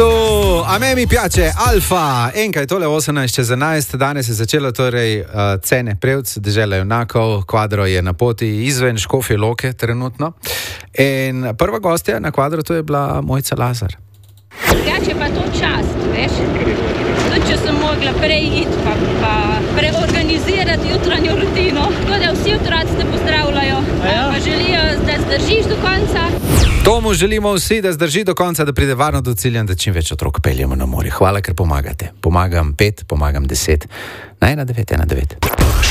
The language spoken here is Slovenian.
mestu, a me mi piace, Alfa, enkaj tole 18:11, danes je začelo torej Cene Prevc, dežela junakov, kvadro je na poti izven Škofje Loke trenutno in prva gostja na kvadru to je bila Mojca Lazar. Drugače pa to čast, veš, tudi če sem mogla prej iti pa preorganizirati jutranjo rutino, tako da vsi otroci te pozdravljajo, pa želijo, da zdržiš do konca. Tomu želimo vsi, da zdrži do konca, da pride varno do cilja, da čim več otrok peljemo na morje. Hvala, ker pomagate. Pomagam 5, pomagam 10. 119.